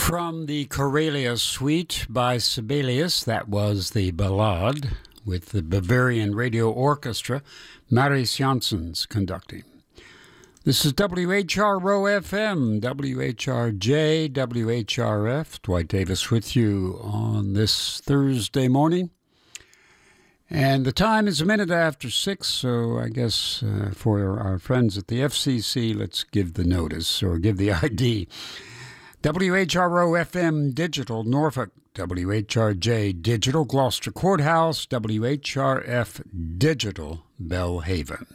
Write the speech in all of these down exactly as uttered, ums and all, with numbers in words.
From the Karelia Suite by Sibelius, that was the Ballade with the Bavarian Radio Orchestra, Marius Janssens conducting. This is W H R O F M, W H R J, W H R F. Dwight Davis with you on this Thursday morning. And the time is a minute after six, so I guess uh, for our friends at the F C C, let's give the notice or give the I D. W H R O F M Digital, Norfolk. W H R J Digital, Gloucester Courthouse. W H R F Digital, Belhaven.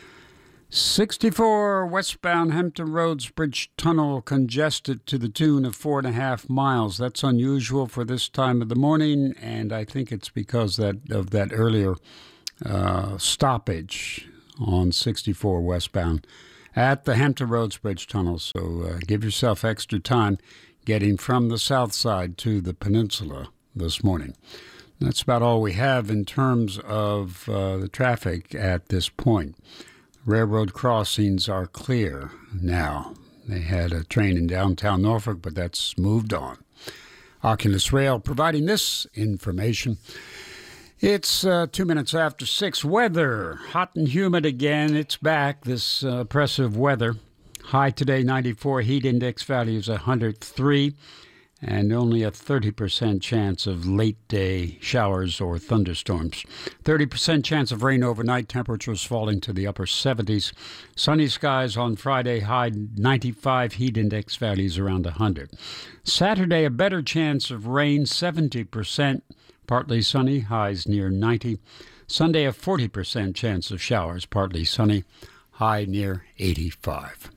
sixty-four westbound Hampton Roads Bridge Tunnel congested to the tune of four and a half miles. That's unusual for this time of the morning, and I think it's because that of that earlier uh, stoppage on sixty-four westbound at the Hampton Roads Bridge Tunnel. So uh, give yourself extra time getting from the south side to the peninsula this morning. That's about all we have in terms of uh, the traffic at this point. Railroad crossings are clear now. They had a train in downtown Norfolk, but that's moved on. Oculus Rail providing this information. It's uh, two minutes after six. Weather, hot and humid again. It's back, this uh, oppressive weather. High today, ninety-four. Heat index value is one hundred three. And only a thirty percent chance of late-day showers or thunderstorms. thirty percent chance of rain overnight, temperatures falling to the upper seventies. Sunny skies on Friday, high ninety-five, heat index values around one hundred. Saturday, a better chance of rain, seventy percent. Partly sunny, highs near ninety. Sunday, a forty percent chance of showers, partly sunny, high near eighty-five.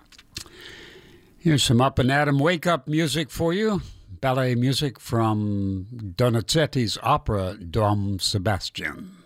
Here's some Up and Atom wake-up music for you. Ballet music from Donizetti's opera Dom Sebastian.